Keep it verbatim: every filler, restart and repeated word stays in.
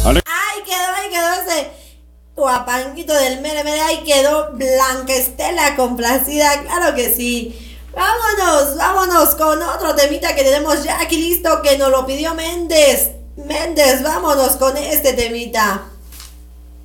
Ahí quedó, ahí quedó ese guapanguito del mere mere, ahí quedó Blanca Estela complacida, claro que sí. Vámonos, vámonos con otro temita que tenemos ya aquí listo, que nos lo pidió Méndez. Méndez, vámonos con este temita.